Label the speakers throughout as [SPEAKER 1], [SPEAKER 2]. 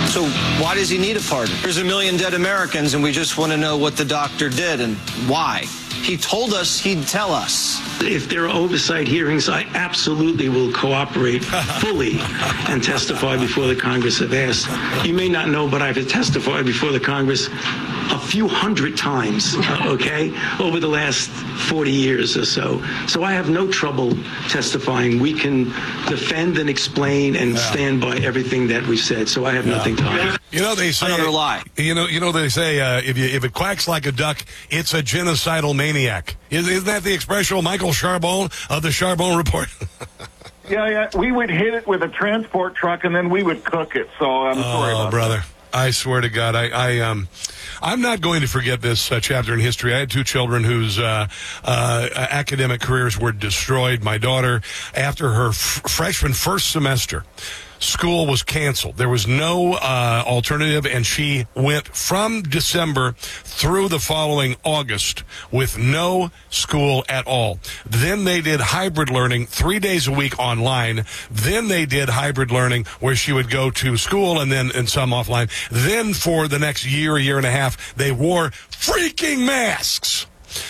[SPEAKER 1] So why does he need a pardon? There's 1 million dead Americans, and we just want to know what the doctor did and why. He told us he'd tell us.
[SPEAKER 2] If there are oversight hearings, I absolutely will cooperate fully and testify before the Congress if asked. You may not know, but I've testified before the Congress a few hundred times, over the last 40 years or so. So I have no trouble testifying. We can defend and explain and stand by everything that we've said. So I have nothing to hide.
[SPEAKER 3] You know, they say
[SPEAKER 1] another lie.
[SPEAKER 3] You know they say if it quacks like a duck, it's a genocidal maniac. Isn't that the expression, Michael Charbon of the Charbon Report?
[SPEAKER 4] Yeah. We would hit it with a transport truck and then we would cook it. So I'm sorry about
[SPEAKER 3] brother.
[SPEAKER 4] That.
[SPEAKER 3] I swear to God, I'm not going to forget this chapter in history. I had two children whose academic careers were destroyed. My daughter, after her freshman first semester, school was canceled. There was no alternative, and she went from December through the following August with no school at all. Then they did hybrid learning 3 days a week online. Then they did hybrid learning where she would go to school and some offline. Then for the next year and a half, they wore freaking masks.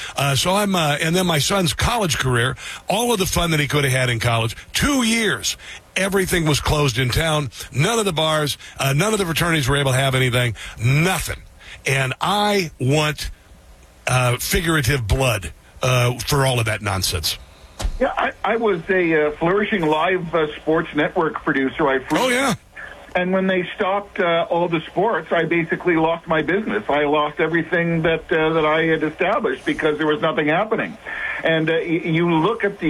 [SPEAKER 3] And then my son's college career, all of the fun that he could have had in college, 2 years. Everything was closed in town. None of the bars, none of the fraternities were able to have anything. Nothing. And I want figurative blood for all of that nonsense.
[SPEAKER 4] Yeah, I was a flourishing live sports network producer.
[SPEAKER 3] Oh, yeah.
[SPEAKER 4] And when they stopped all the sports, I basically lost my business. I lost everything that I had established because there was nothing happening. And you look at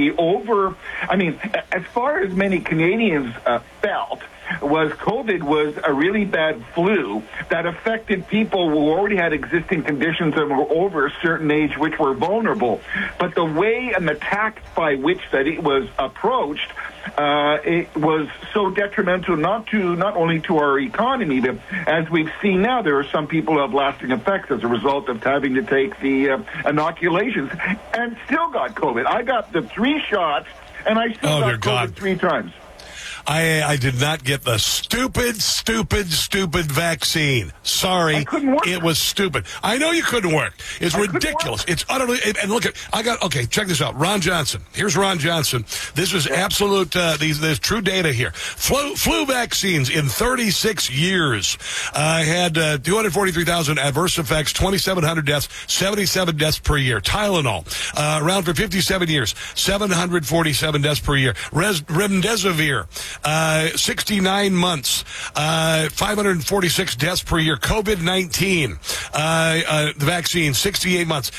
[SPEAKER 4] as far as many Canadians felt, was COVID was a really bad flu that affected people who already had existing conditions and were over a certain age, which were vulnerable. But the way and the tact by which that it was approached, it was so detrimental not only to our economy, but as we've seen now, there are some people who have lasting effects as a result of having to take the inoculations and still got COVID. I got the 3 shots, and I still got COVID 3 times.
[SPEAKER 3] I did not get the stupid vaccine. Sorry.
[SPEAKER 4] I couldn't work.
[SPEAKER 3] It was stupid. I know you couldn't work. It's ridiculous. It's utterly, and look check this out. Ron Johnson. Here's Ron Johnson. This is absolute, there's true data here. Flu vaccines in 36 years, had, 243,000 adverse effects, 2,700 deaths, 77 deaths per year. Tylenol, around for 57 years, 747 deaths per year. Remdesivir, 69 months, 546 deaths per year. COVID-19, the vaccine, 68 months,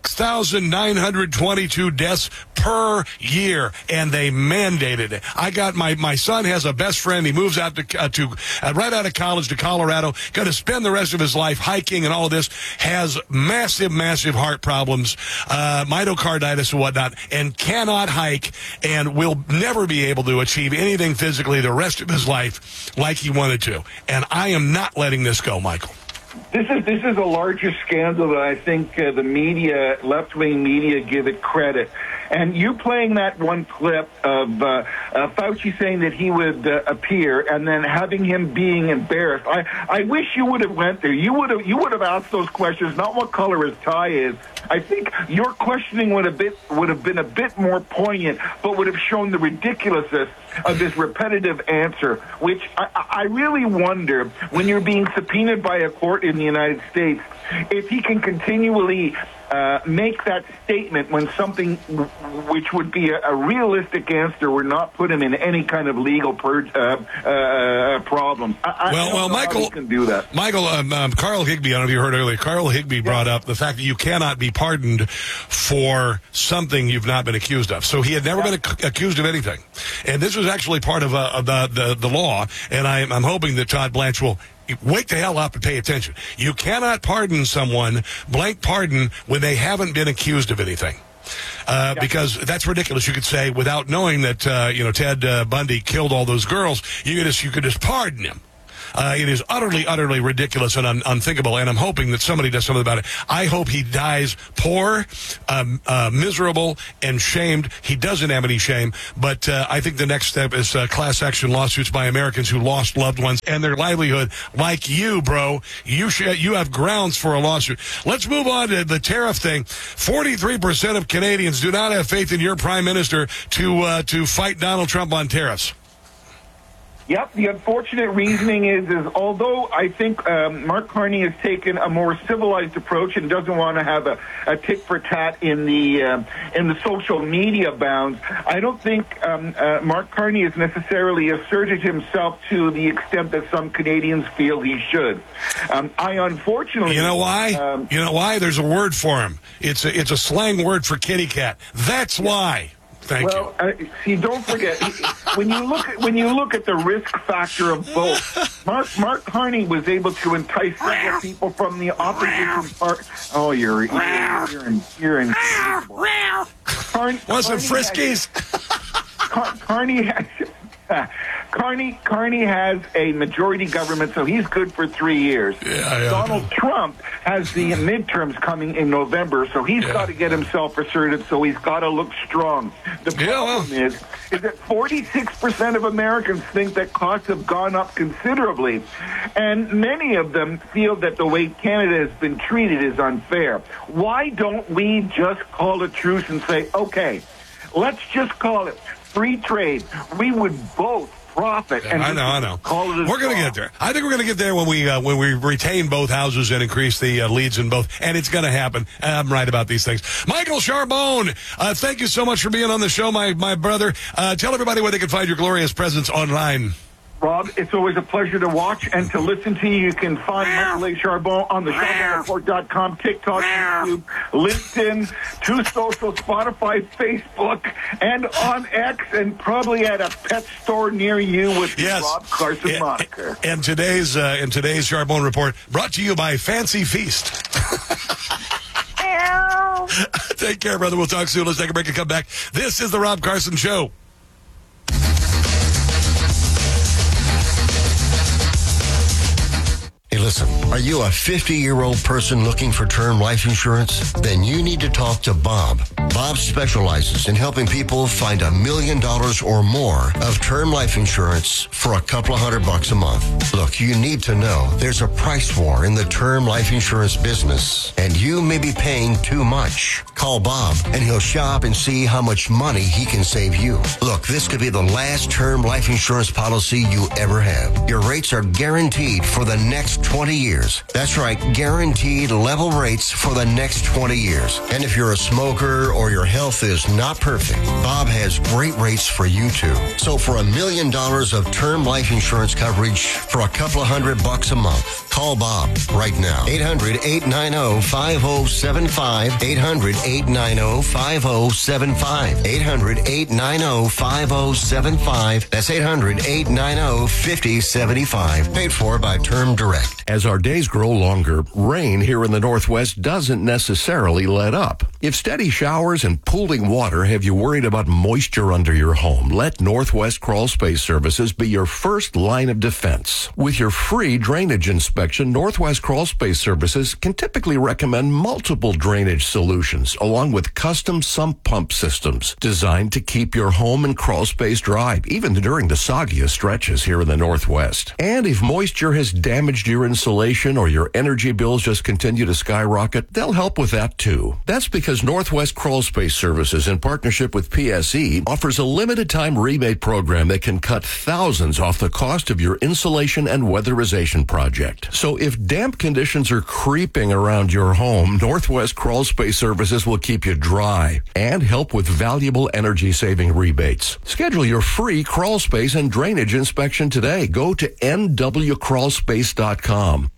[SPEAKER 3] 6,922 deaths per year, and they mandated it. I got my son has a best friend. He moves out right out of college to Colorado, going to spend the rest of his life hiking and all of this, has massive heart problems, myocarditis and whatnot, and cannot hike and will never be able to achieve anything physically the rest of his life like he wanted to. And I am not letting this go, Michael.
[SPEAKER 4] This is a larger scandal that I think the media, left-wing media, give it credit. And you playing that one clip of Fauci saying that he would appear, and then having him being embarrassed. I wish you would have went there. You would have asked those questions, not what color his tie is. I think your questioning would have been a bit more poignant, but would have shown the ridiculousness of this repetitive answer, which I really wonder, when you're being subpoenaed by a court in the United States, if he can continually make that statement when something which would be a realistic answer would not put him in any kind of legal problem.
[SPEAKER 3] Well, Michael
[SPEAKER 4] can do that.
[SPEAKER 3] Michael, Carl Higbie, I don't know if you heard earlier, Carl Higbie brought up the fact that you cannot be pardoned for something you've not been accused of. So he had never been accused of anything. And this was actually part of the law, and I'm hoping that Todd Blanche will wake the hell up and pay attention. You cannot pardon someone, blank pardon, when they haven't been accused of anything. Because that's ridiculous. You could say, without knowing that, Ted Bundy killed all those girls, you could just pardon him. It is utterly, utterly ridiculous and unthinkable, and I'm hoping that somebody does something about it. I hope he dies poor, miserable, and shamed. He doesn't have any shame, but I think the next step is class action lawsuits by Americans who lost loved ones and their livelihood, like you, bro. You have grounds for a lawsuit. Let's move on to the tariff thing. 43% of Canadians do not have faith in your prime minister to fight Donald Trump on tariffs.
[SPEAKER 4] Yep, the unfortunate reasoning is although I think Mark Carney has taken a more civilized approach and doesn't want to have a tit for tat in the social media bounds, I don't think Mark Carney has necessarily asserted himself to the extent that some Canadians feel he should. I unfortunately,
[SPEAKER 3] you know why? You know why? There's a word for him. It's a slang word for kitty cat. That's why. Thank you.
[SPEAKER 4] See, don't forget when you look at the risk factor of both. Mark Carney was able to entice several people from the opposition party. Oh, you're in.
[SPEAKER 3] Want some Friskies?
[SPEAKER 4] Carney has a majority government, so he's good for 3 years.
[SPEAKER 3] Yeah.
[SPEAKER 4] Donald Trump has the midterms coming in November, so he's got to get himself asserted, so he's got to look strong. The problem is that 46% of Americans think that costs have gone up considerably, and many of them feel that the way Canada has been treated is unfair. Why don't we just call a truce and say, okay, let's just call it free trade? We would both profit. And
[SPEAKER 3] I know. We're going to get there. I think we're going to get there when we retain both houses and increase the leads in both, and it's going to happen. I'm right about these things. Michael Charbonne, thank you so much for being on the show, my brother. Tell everybody where they can find your glorious presence online.
[SPEAKER 4] Rob, it's always a pleasure to watch and to listen to you. You can find Michael A. Charbonne on the SharbonneReport.com, TikTok, YouTube, LinkedIn, True Social, Spotify, Facebook, and on X, and probably at a pet store near you with the Rob Carson moniker.
[SPEAKER 3] And today's Charbonne Report brought to you by Fancy Feast. Take care, brother. We'll talk soon. Let's take a break and come back. This is the Rob Carson Show.
[SPEAKER 5] Hey, listen, are you a 50-year-old person looking for term life insurance? Then you need to talk to Bob. Bob specializes in helping people find $1 million or more of term life insurance for a couple of $100 a month. Look, you need to know there's a price war in the term life insurance business, and you may be paying too much. Call Bob, and he'll shop and see how much money he can save you. Look, this could be the last term life insurance policy you ever have. Your rates are guaranteed for the next 20 years. That's right, guaranteed level rates for the next 20 years. And if you're a smoker or your health is not perfect, Bob has great rates for you too. So for $1 million of term life insurance coverage for a couple of $100 a month, call Bob right now. 800-890-5075. 800-890-5075. 800-890-5075. That's 800-890-5075. Paid for by Term Direct.
[SPEAKER 6] As our days grow longer, rain here in the Northwest doesn't necessarily let up. If steady showers and pooling water have you worried about moisture under your home, let Northwest Crawl Space Services be your first line of defense. With your free drainage inspection, Northwest Crawl Space Services can typically recommend multiple drainage solutions, along with custom sump pump systems designed to keep your home and crawl space dry, even during the soggiest stretches here in the Northwest. And if moisture has damaged your insulation or your energy bills just continue to skyrocket, they'll help with that too. That's because Northwest Crawl Space Services, in partnership with PSE, offers a limited time rebate program that can cut thousands off the cost of your insulation and weatherization project. So if damp conditions are creeping around your home, Northwest Crawl Space Services will keep you dry and help with valuable energy saving rebates. Schedule your free crawl space and drainage inspection today. Go to nwcrawlspace.com.